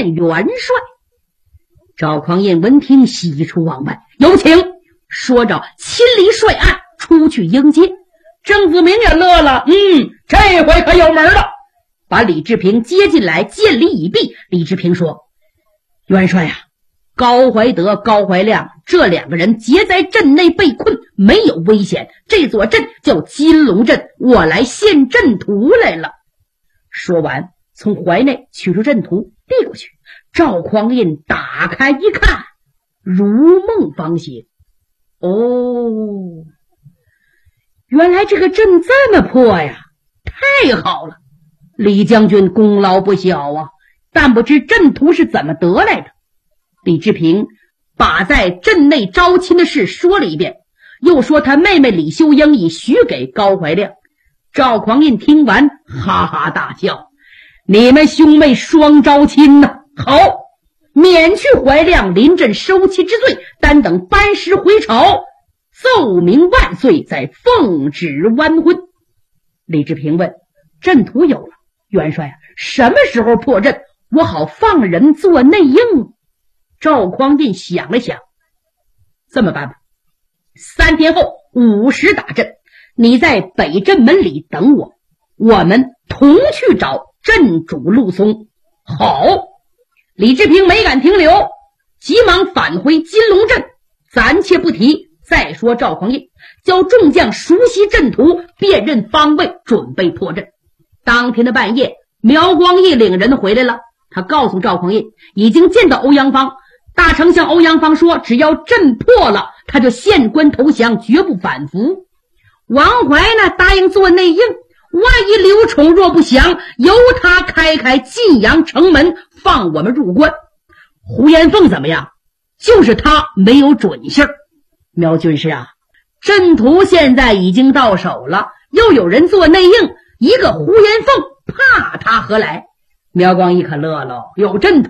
见元帅。赵匡胤闻听，喜出望外，有请，说着亲离帅案出去迎接。郑子明也乐了，这回可有门了，把李治平接进来，见礼已毕。李治平说：元帅啊，高怀德、高怀亮这2个人结在阵内被困，没有危险，这座阵叫金龙阵，我来献阵图来了。说完，从怀内取出阵图递过去。赵匡胤打开一看，如梦方醒。原来这个阵这么破呀，太好了，李将军功劳不小啊，但不知阵图是怎么得来的。李治平把在阵内招亲的事说了一遍，又说他妹妹李秀英已许给高怀亮。赵匡胤听完哈哈大笑，你们兄妹双招亲呐，好，免去怀亮临阵收妻之罪，单等班师回朝，奏明万岁，再奉旨完婚。李治平问：阵图有了，元帅什么时候破阵，我好放人做内应？赵匡胤想了想，这么办吧，3天后午时打阵，你在北镇门里等我，我们同去找镇主陆松。好，李治平没敢停留，急忙返回金龙镇。暂且不提，再说赵匡胤叫众将熟悉阵图，辨认方位，准备破阵。当天的半夜，苗光义领人回来了，他告诉赵匡胤已经见到欧阳芳，大丞相欧阳芳说只要阵破了，他就献官投降，绝不反服。王怀呢答应做内应，万一刘宠若不降，由他开晋阳城门，放我们入关。胡延凤怎么样？就是他没有准信。苗军师啊，阵图现在已经到手了，又有人做内应，一个胡延凤怕他何来？苗光义可乐了，有阵图